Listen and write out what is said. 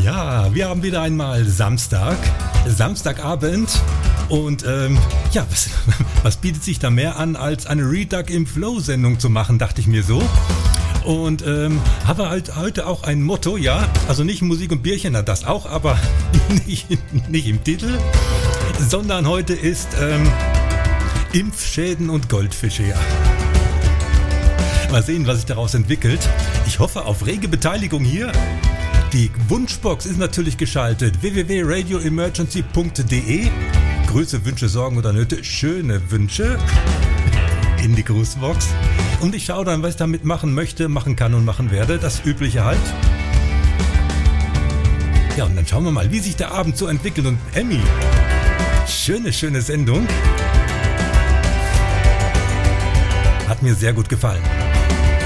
Ja, wir haben wieder einmal Samstagabend und ja, was bietet sich da mehr an, als eine Reduck im Flow-Sendung zu machen, dachte ich mir so. Und habe halt heute auch ein Motto, ja, also nicht Musik und Bierchen, na das auch, aber nicht im Titel, sondern heute ist Impfschäden und Goldfische, ja. Mal sehen, was sich daraus entwickelt. Ich hoffe auf rege Beteiligung hier. Die Wunschbox ist natürlich geschaltet. www.radioemergency.de. Grüße, Wünsche, Sorgen oder Nöte. Schöne Wünsche in die Grußbox. Und ich schaue dann, was ich damit machen möchte, machen kann und machen werde. Das Übliche halt. Ja, und dann schauen wir mal, wie sich der Abend so entwickelt. Und Emmy, schöne Sendung. Hat mir sehr gut gefallen.